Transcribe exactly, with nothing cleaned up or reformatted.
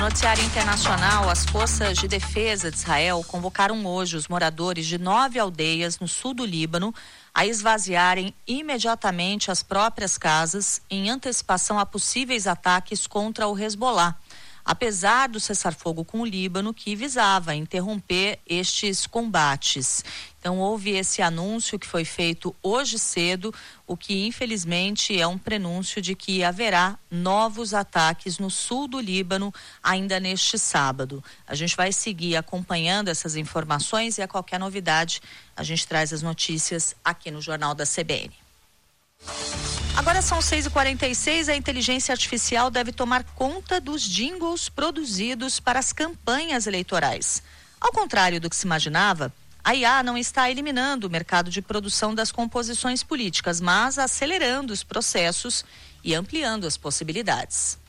noticiário internacional, as forças de defesa de Israel convocaram hoje os moradores de nove aldeias no sul do Líbano a esvaziarem imediatamente as próprias casas em antecipação a possíveis ataques contra o Hezbollah, apesar do cessar-fogo com o Líbano, que visava interromper estes combates. Então, houve esse anúncio que foi feito hoje cedo, o que infelizmente é um prenúncio de que haverá novos ataques no sul do Líbano ainda neste sábado. A gente vai seguir acompanhando essas informações e a qualquer novidade a gente traz as notícias aqui no Jornal da C B N. Agora são seis e quarenta e seis, a inteligência artificial deve tomar conta dos jingles produzidos para as campanhas eleitorais. Ao contrário do que se imaginava, a I A não está eliminando o mercado de produção das composições políticas, mas acelerando os processos e ampliando as possibilidades.